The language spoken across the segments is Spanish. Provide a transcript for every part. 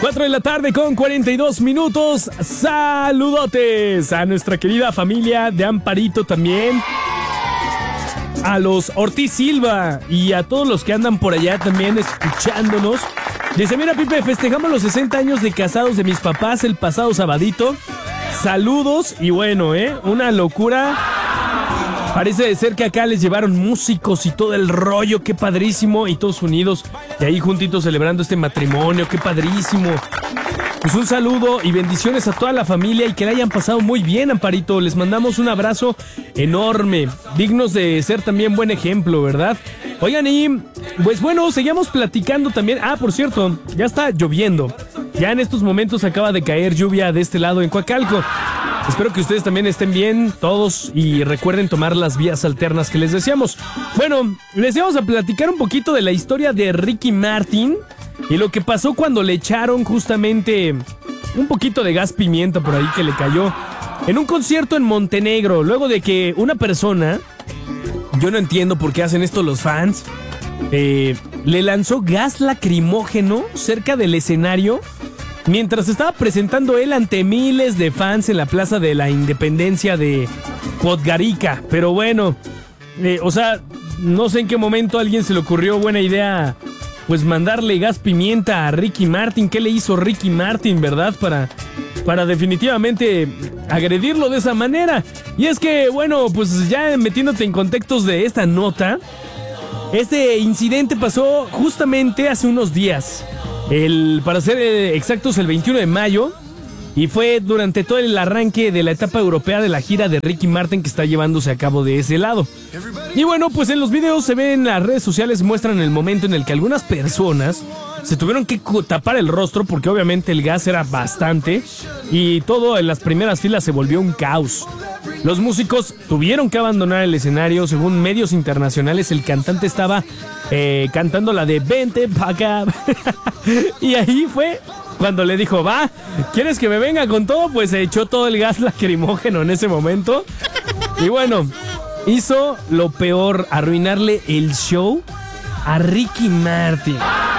4 de la tarde con 42 minutos. Saludotes a nuestra querida familia de Amparito también. A los Ortiz Silva y a todos los que andan por allá también escuchándonos. Dice, mira, Pipe, festejamos los 60 años de casados de mis papás el pasado sabadito. Saludos y bueno, una locura. Parece de ser que acá les llevaron músicos y todo el rollo, qué padrísimo, y todos unidos y ahí juntitos celebrando este matrimonio, qué padrísimo. Pues un saludo y bendiciones a toda la familia y que la hayan pasado muy bien, Amparito. Les mandamos un abrazo enorme, dignos de ser también buen ejemplo, ¿verdad? Oigan, y pues bueno, seguimos platicando también. Ah, por cierto, ya está lloviendo. Ya en estos momentos acaba de caer lluvia de este lado en Coacalco. Espero que ustedes también estén bien, todos, y recuerden tomar las vías alternas que les decíamos. Bueno, les íbamos a platicar un poquito de la historia de Ricky Martin y lo que pasó cuando le echaron justamente un poquito de gas pimienta por ahí que le cayó en un concierto en Montenegro, luego de que una persona, yo no entiendo por qué hacen esto los fans, le lanzó gas lacrimógeno cerca del escenario mientras estaba presentando él ante miles de fans en la Plaza de la Independencia de Podgorica. Pero bueno, o sea, no sé en qué momento a alguien se le ocurrió buena idea pues mandarle gas pimienta a Ricky Martin. ¿Qué le hizo Ricky Martin, verdad? Para definitivamente agredirlo de esa manera. Y es que, bueno, pues ya metiéndote en contextos de esta nota, este incidente pasó justamente hace unos días. Para ser exactos, el 21 de mayo. Y fue durante todo el arranque de la etapa europea de la gira de Ricky Martin que está llevándose a cabo de ese lado. Y bueno, pues en los videos se ven, las redes sociales muestran el momento en el que algunas personas se tuvieron que tapar el rostro porque obviamente el gas era bastante y todo en las primeras filas se volvió un caos. Los músicos tuvieron que abandonar el escenario. Según medios internacionales, el cantante estaba cantando la de Vente pa' acá. Y ahí fue cuando le dijo, va, ¿quieres que me venga con todo? Pues se echó todo el gas lacrimógeno en ese momento. Y bueno, hizo lo peor, arruinarle el show a Ricky Martin.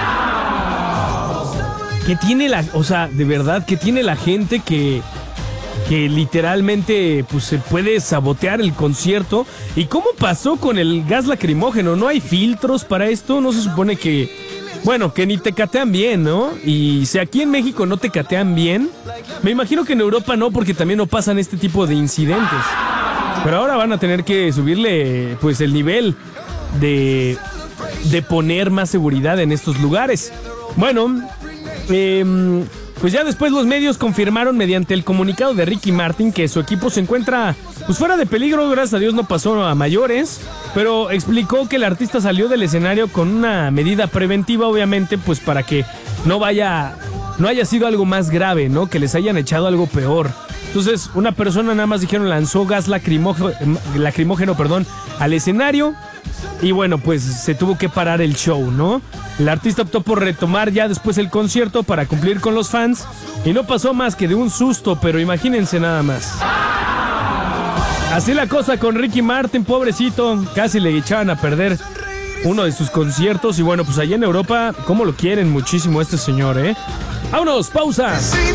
Que tiene de verdad, que tiene la gente que literalmente pues se puede sabotear el concierto. ¿Y cómo pasó con el gas lacrimógeno? ¿No hay filtros para esto? ¿No se supone que, bueno, que ni te catean bien, ¿no? Y si aquí en México no te catean bien, me imagino que en Europa no, porque también no pasan este tipo de incidentes. Pero ahora van a tener que subirle pues el nivel de poner más seguridad en estos lugares. Bueno, pues ya después los medios confirmaron mediante el comunicado de Ricky Martin que su equipo se encuentra pues fuera de peligro, gracias a Dios no pasó a mayores, pero explicó que el artista salió del escenario con una medida preventiva, obviamente, pues para que no haya sido algo más grave, ¿no? Que les hayan echado algo peor. Entonces, una persona nada más dijeron lanzó gas lacrimógeno, al escenario. Y bueno, pues se tuvo que parar el show, ¿no? El artista optó por retomar ya después el concierto para cumplir con los fans. Y no pasó más que de un susto, pero imagínense nada más. Así la cosa con Ricky Martin, pobrecito. Casi le echaban a perder uno de sus conciertos. Y bueno, pues allá en Europa, ¿cómo lo quieren muchísimo a este señor, eh? ¡Vámonos! ¡Pausa!